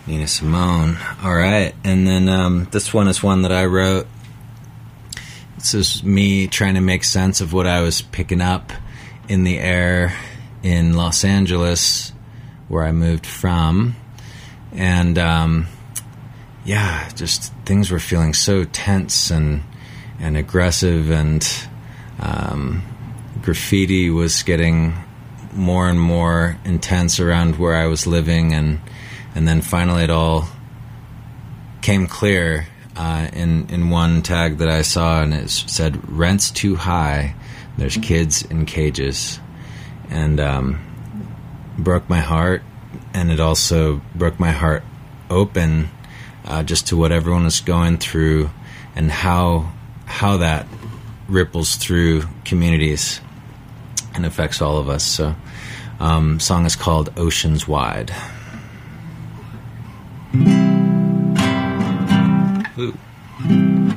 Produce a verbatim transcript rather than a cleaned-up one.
Nina Simone. All right. And then um, this one is one that I wrote. This is me trying to make sense of what I was picking up in the air in Los Angeles, where I moved from. And, um, yeah, just things were feeling so tense and, and aggressive, and um, graffiti was getting more and more intense around where I was living, and and then finally it all came clear uh, in in one tag that I saw, and it said "Rent's too high. There's kids in cages," and um, broke my heart, and it also broke my heart open uh, just to what everyone was going through, and how how that ripples through communities and affects all of us. So, um, song is called "Oceans Wide." Ooh.